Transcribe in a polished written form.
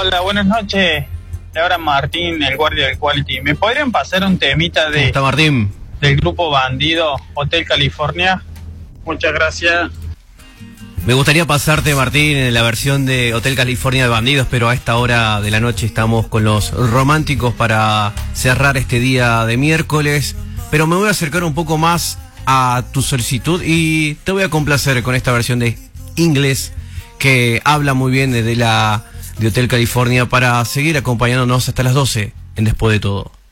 Hola, buenas noches. Ahora Martín, el guardia del Quality. ¿Me podrían pasar un temita ¿Cómo está, Martín? del grupo Bandido, Hotel California? Muchas gracias. Me gustaría pasarte, Martín, en la versión de Hotel California de Bandidos, pero a esta hora de la noche estamos con los románticos para cerrar este día de miércoles. Pero me voy a acercar un poco más a tu solicitud y te voy a complacer con esta versión de inglés que habla muy bien de Hotel California para seguir acompañándonos hasta las 12 en Después de Todo.